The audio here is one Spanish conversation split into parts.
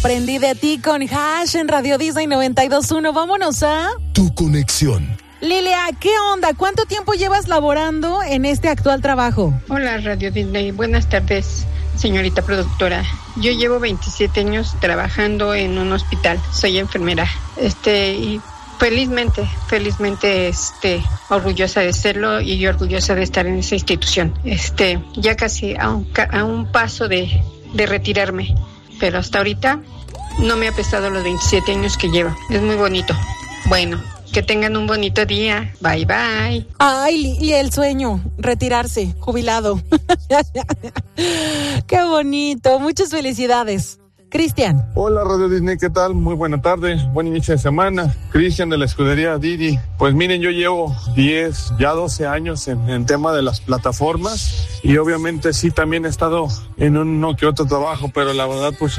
Aprendí de ti con Hash en Radio Disney 92.1. Vámonos a Tu conexión. Lilia, ¿qué onda? ¿Cuánto tiempo llevas laborando en este actual trabajo? Hola Radio Disney, buenas tardes, señorita productora. Yo llevo 27 años trabajando en un hospital, soy enfermera. Y felizmente, orgullosa de serlo y orgullosa de estar en esa institución. Ya casi a un paso de retirarme, pero hasta ahorita no me ha pesado los 27 años que llevo. Es muy bonito. Bueno, que tengan un bonito día. Bye, bye. Ay, y el sueño, retirarse, jubilado. Qué bonito. Muchas felicidades. Cristian. Hola Radio Disney, ¿qué tal? Muy buena tarde, buen inicio de semana. Cristian de la escudería Didi. Pues miren, yo llevo 12 años en tema de las plataformas y obviamente sí también he estado en uno que otro trabajo, pero la verdad pues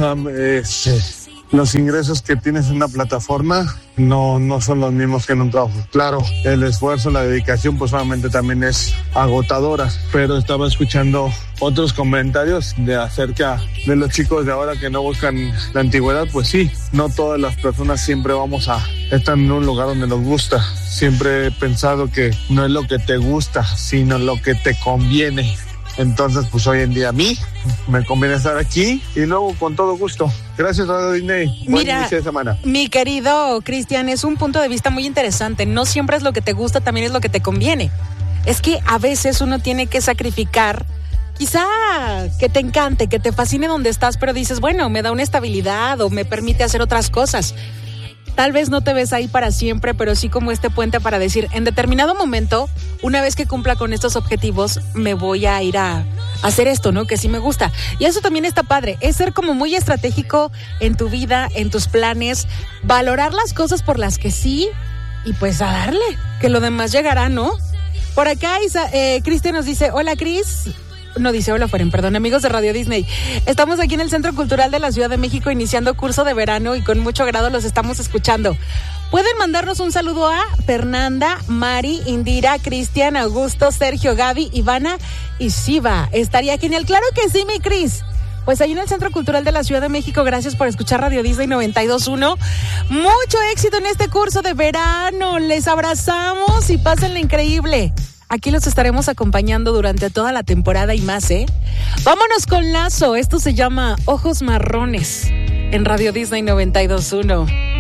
los ingresos que tienes en una plataforma no son los mismos que en un trabajo. Claro, el esfuerzo, la dedicación, pues obviamente también es agotadora, pero estaba escuchando otros comentarios acerca de los chicos de ahora que no buscan la antigüedad. Pues sí, no todas las personas siempre vamos a estar en un lugar donde nos gusta. Siempre he pensado que no es lo que te gusta, sino lo que te conviene. Entonces, pues hoy en día a mí me conviene estar aquí y luego con todo gusto. Gracias, Radio Disney. Buen inicio de semana. Mi querido Cristian, es un punto de vista muy interesante. No siempre es lo que te gusta, también es lo que te conviene. Es que a veces uno tiene que sacrificar, quizá que te encante, que te fascine donde estás, pero dices, bueno, me da una estabilidad o me permite hacer otras cosas. Tal vez no te ves ahí para siempre, pero sí como este puente para decir, en determinado momento, una vez que cumpla con estos objetivos, me voy a ir a hacer esto, ¿no? Que sí me gusta. Y eso también está padre, es ser como muy estratégico en tu vida, en tus planes, valorar las cosas por las que sí, y pues a darle, que lo demás llegará, ¿no? Por acá, Cristian nos dice, hola Cris. No dice hola, Fueren, perdón, amigos de Radio Disney. Estamos aquí en el Centro Cultural de la Ciudad de México iniciando curso de verano y con mucho agrado los estamos escuchando. Pueden mandarnos un saludo a Fernanda, Mari, Indira, Cristian, Augusto, Sergio, Gaby, Ivana y Shiva. Estaría genial. Claro que sí, mi Cris. Pues ahí en el Centro Cultural de la Ciudad de México, gracias por escuchar Radio Disney 92.1. Mucho éxito en este curso de verano. Les abrazamos y pásenla increíble. Aquí los estaremos acompañando durante toda la temporada y más, ¿eh? Vámonos con Lazo. Esto se llama Ojos Marrones en Radio Disney 92.1.